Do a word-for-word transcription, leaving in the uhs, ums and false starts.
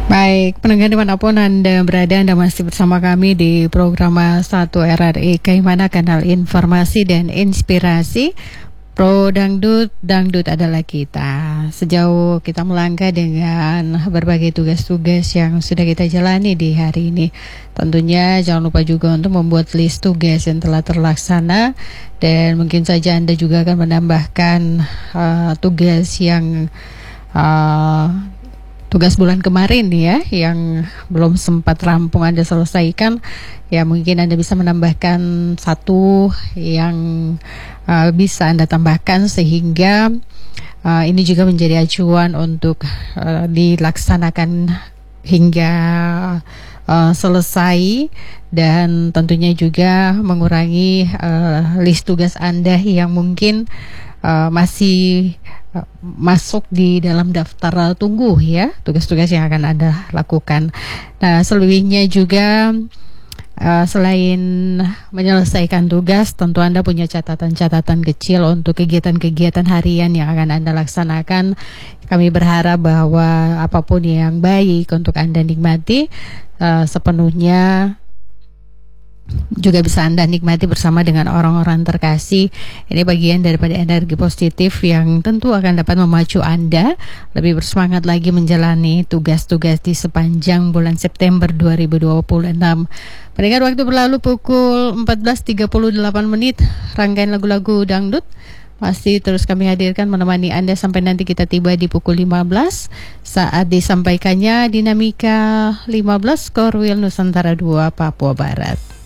Baik, pendengar dimanapun Anda berada, Anda masih bersama kami di program satu R R I Kaimana, kanal informasi dan inspirasi. Pro Dangdut, Dangdut adalah kita. Sejauh kita melangkah dengan berbagai tugas-tugas yang sudah kita jalani di hari ini, tentunya jangan lupa juga untuk membuat list tugas yang telah terlaksana. Dan mungkin saja Anda juga akan menambahkan uh, tugas yang uh, tugas bulan kemarin ya, yang belum sempat rampung Anda selesaikan. Ya, mungkin Anda bisa menambahkan satu yang uh, bisa Anda tambahkan, sehingga uh, ini juga menjadi acuan untuk uh, dilaksanakan hingga uh, selesai. Dan tentunya juga mengurangi uh, list tugas Anda yang mungkin uh, masih uh, masuk di dalam daftar tunggu ya, tugas-tugas yang akan Anda lakukan. Nah, selebihnya juga Uh, selain menyelesaikan tugas, tentu Anda punya catatan-catatan kecil untuk kegiatan-kegiatan harian yang akan Anda laksanakan. Kami berharap bahwa apapun yang baik untuk Anda nikmati uh, sepenuhnya juga bisa Anda nikmati bersama dengan orang-orang terkasih. Ini bagian daripada energi positif yang tentu akan dapat memacu Anda lebih bersemangat lagi menjalani tugas-tugas di sepanjang bulan September dua ribu dua puluh enam. Pendengar, waktu berlalu pukul empat belas tiga puluh delapan menit. Rangkaian lagu-lagu dangdut masih terus kami hadirkan menemani Anda sampai nanti kita tiba di pukul lima belas saat disampaikannya Dinamika lima belas Korwil Nusantara dua Papua Barat.